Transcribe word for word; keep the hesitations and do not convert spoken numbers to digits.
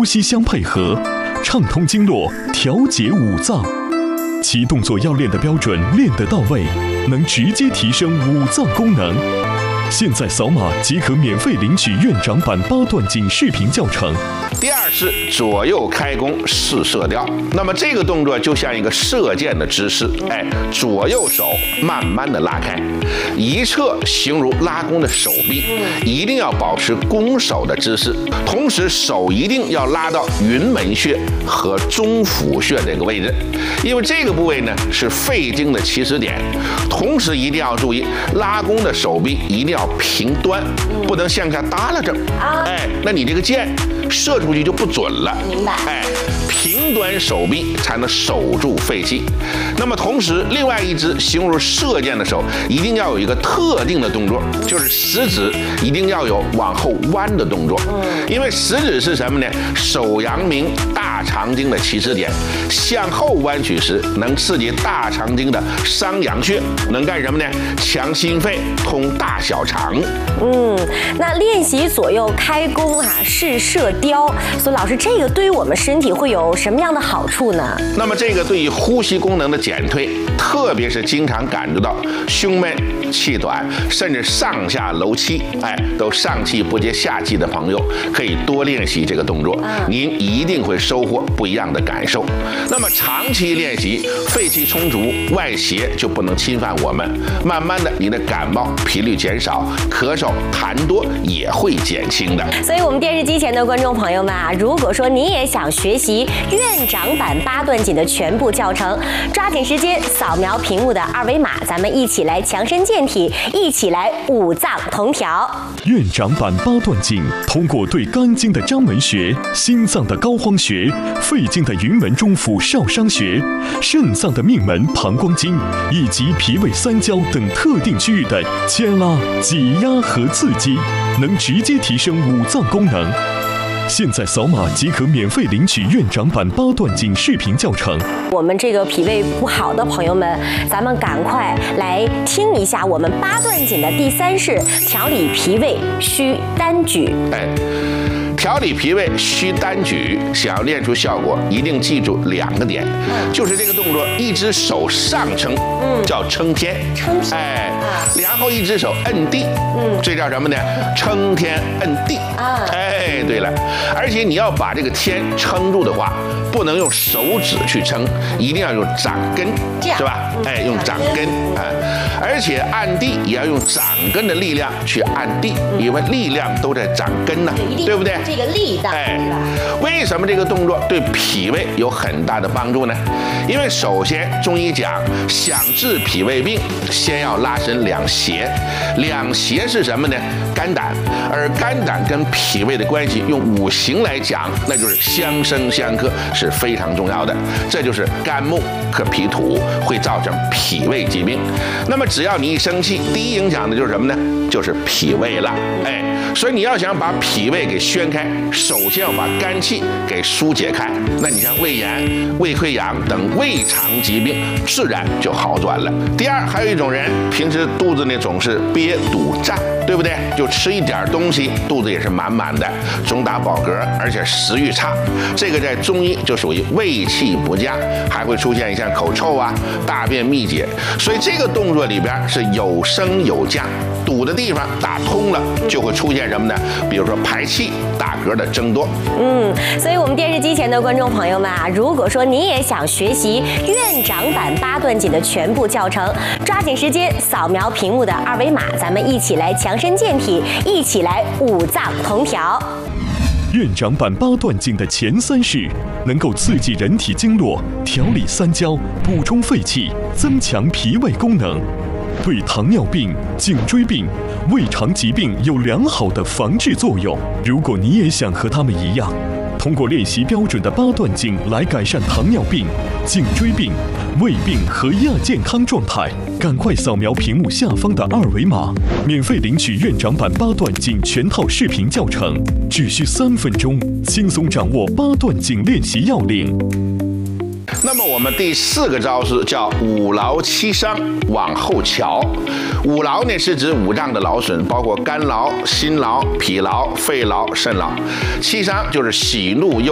呼吸相配合，畅通经络，调节五脏。其动作要练得标准，练得到位，能直接提升五脏功能。现在扫码即可免费领取院长版八段锦视频教程。 第二是左右开弓试射雕，那么这个动作就像一个射箭的姿势，哎，左右手慢慢的拉开，一侧形如拉弓的手臂，一定要保持弓手的姿势，同时手一定要拉到云门穴和中府穴这个位置，因为这个部位呢是肺经的起始点，同时一定要注意拉弓的手臂一定要平端，不能向下耷拉着，哎，那你这个箭射出去就不准了。 明白？ 哎，平端手臂才能守住肺气。那么同时，另外一只形如射箭的手，一定要有一个特定的动作，就是食指一定要有往后弯的动作。嗯，因为食指是什么呢？手阳明大肠经的起始点，向后弯曲时能刺激大肠经的商阳穴，能干什么呢？强心肺，通大小肠。 嗯，那练习左右开弓啊，试射雕，所以老师，这个对于我们身体会有什么样的好处呢？ 那么这个对于呼吸功能的减退，特别是经常感觉到胸闷、气短，甚至上下楼气，哎，都上气不接下气的朋友，可以多练习这个动作，您一定会收获不一样的感受。那么长期练习，肺气充足，外邪就不能侵犯我们，慢慢的，你的感冒频率减少，咳嗽、痰多也会减轻的。 所以，我们电视机前的观众朋友们啊，如果说你也想学习院长版八段锦的全部教程，抓紧时间扫描屏幕的二维码，咱们一起来强身健体，一起来五脏同调。 院长版八段锦通过对肝经的章门穴、心脏的膏肓穴、肺经的云门中府少商穴、肾脏的命门膀胱经以及脾胃三焦等特定区域的牵拉、挤压和刺激，能直接提升五脏功能。现在扫码即可免费领取院长版八段锦视频教程。 我们这个脾胃不好的朋友们，咱们赶快来听一下我们八段锦的第三式：调理脾胃需单举。 哎，调理脾胃需单举，想要练出效果，一定记住两个点，就是这个动作，一只手上撑，叫撑天， 撑天， 哎，然后一只手摁地，嗯，这叫什么呢？撑天摁地，啊，哎，对了，而且你要把这个天撑住的话，不能用手指去撑，一定要用掌根，是吧？哎，用掌根啊，而且按地也要用掌根的力量去按地，因为力量都在掌根呢，对不对？ 这个力道， 哎，为什么这个动作对脾胃有很大的帮助呢？因为首先中医讲，想治脾胃病，先要拉伸两胁。两胁是什么呢？肝胆。而肝胆跟脾胃的关系，用五行来讲，那就是相生相克，是非常重要的。这就是肝木克脾土，会造成脾胃疾病。那么只要你一生气，第一影响的就是什么呢？就是脾胃了。哎，所以你要想把脾胃给宣开，首先要把肝气给疏解开。那你像胃炎、胃溃疡等胃肠疾病，自然就好转了。第二，还有一种人平时肚子呢总是憋堵胀，对不对？就吃一点东西，肚子也是满满的，总打饱嗝，而且食欲差。这个在中医就属于胃气不佳，还会出现像口臭啊、大便秘结。所以这个动作里边是有升有降，堵的地方打通了，就会出现什么呢？比如说排气、打嗝的增多。 嗯，所以我们电视机前的观众朋友们啊，如果说你也想学习院长版八段锦的全部教程，抓紧时间扫描屏幕的二维码，咱们一起来强身健体，一起来五脏同调。 院长版八段锦的前三式能够刺激人体经络，调理三焦，补充肺气，增强脾胃功能，对糖尿病、颈椎病、胃肠疾病有良好的防治作用。如果你也想和他们一样，通过练习标准的八段锦来改善糖尿病、颈椎病、胃病和亚健康状态，赶快扫描屏幕下方的二维码，免费领取院长版八段锦全套视频教程，只需三分钟，轻松掌握八段锦练习要领。 那么我们第四个招式叫五劳七伤往后瞧。五劳呢是指五脏的劳损，包括肝劳、心劳、脾劳、肺劳、肾劳。七伤就是喜怒忧